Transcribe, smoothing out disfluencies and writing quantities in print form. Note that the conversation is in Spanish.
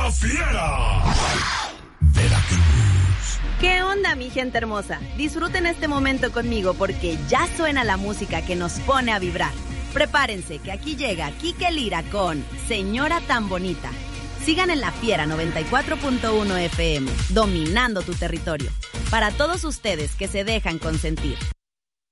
La Fiera. Veracruz. ¿Qué onda, mi gente hermosa? Disfruten este momento conmigo porque ya suena la música que nos pone a vibrar. Prepárense que aquí llega Kike Lira con Señora Tan Bonita. Sigan en La Fiera 94.1 FM, dominando tu territorio. Para todos ustedes que se dejan consentir.